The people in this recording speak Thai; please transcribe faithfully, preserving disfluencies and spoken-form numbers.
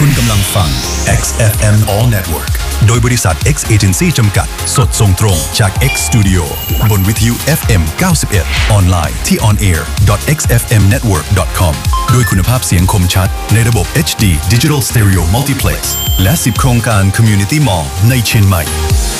คุณกำลังฟัง เอ็กซ์ เอฟ เอ็ม All Network โดยบริษัท X Agency จำกัดสดส่งตรงจาก X Studio บนวิทยุ เอฟ เอ็ม เก้าสิบเอ็ด ออนไลน์ที่ on air dot x f m network dot com ด้วยคุณภาพเสียงคมชัดในระบบ เอช ดี Digital Stereo Multiplex และสิบโครงการ Community Mall ในเชียงใหม่